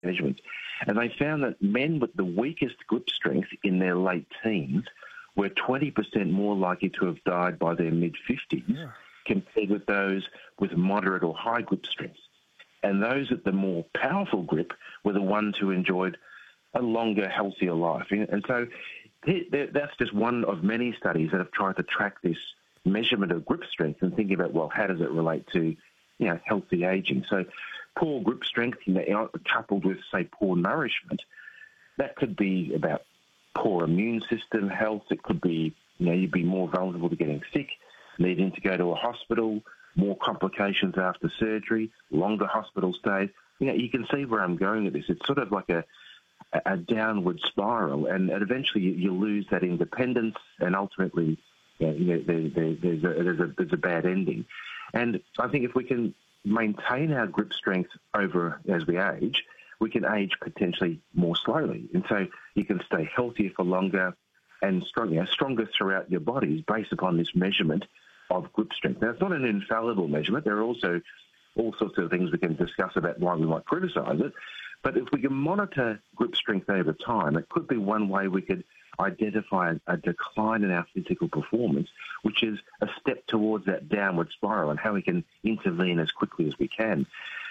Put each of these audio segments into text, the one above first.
measurements. And they found that men with the weakest grip strength in their late teens were 20% more likely to have died by their mid-50s compared with those with moderate or high grip strength. And those with the more powerful grip were the ones who enjoyed a longer, healthier life. And so that's just one of many studies that have tried to track this measurement of grip strength and thinking about, well, how does it relate to, healthy aging? So poor grip strength, coupled with, say, poor nourishment, that could be about poor immune system health. It could be, you'd be more vulnerable to getting sick, needing to go to a hospital, more complications after surgery, longer hospital stays. You can see where I'm going with this. It's sort of like a downward spiral, and eventually you lose that independence, and ultimately there's a bad ending. And I think if we can maintain our grip strength over as we age, we can age potentially more slowly. And so you can stay healthier for longer and stronger throughout your bodies based upon this measurement of grip strength. Now, it's not an infallible measurement. There are also all sorts of things we can discuss about why we might criticise it. But if we can monitor grip strength over time, it could be one way we could identify a decline in our physical performance, which is a step towards that downward spiral, and how we can intervene as quickly as we can.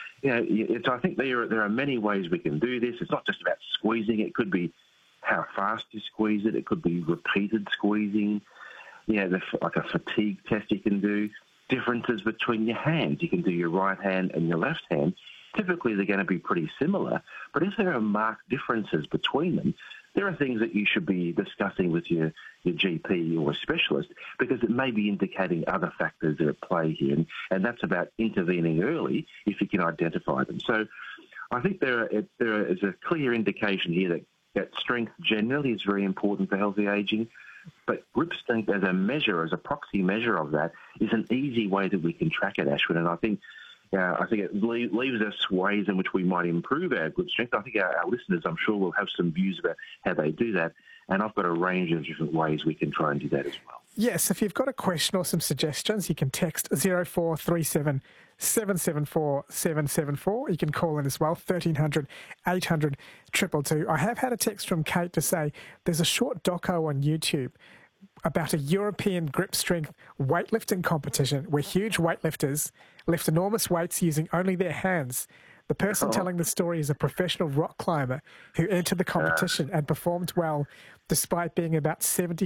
I think there are many ways we can do this. It's not just about squeezing. It could be how fast you squeeze it. It could be repeated squeezing. Like a fatigue test you can do. Differences between your hands. You can do your right hand and your left hand. Typically, they're going to be pretty similar. But if there are marked differences between them, there are things that you should be discussing with your GP or a specialist, because it may be indicating other factors that are at play here. And that's about intervening early if you can identify them. So I think there is a clear indication here that strength generally is very important for healthy aging. But grip strength as a proxy measure of that, is an easy way that we can track it, Ashwin. And I think it leaves us ways in which we might improve our grip strength. I think our listeners, I'm sure, will have some views about how they do that. And I've got a range of different ways we can try and do that as well. Yes, if you've got a question or some suggestions, you can text 0437 774 774. You can call in as well, 1300 800 222. I have had a text from Kate to say there's a short doco on YouTube about a European grip strength weightlifting competition where huge weightlifters lift enormous weights using only their hands. The person telling the story is a professional rock climber who entered the competition and performed well despite being about 70